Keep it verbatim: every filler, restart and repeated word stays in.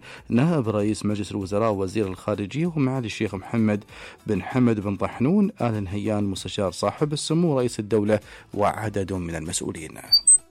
نائب رئيس مجلس الوزراء ووزير الخارجية، ومعالي الشيخ محمد بن حمد بن طحنون آل نهيان مستشار صاحب السمو رئيس الدولة وعدد من المسؤولين.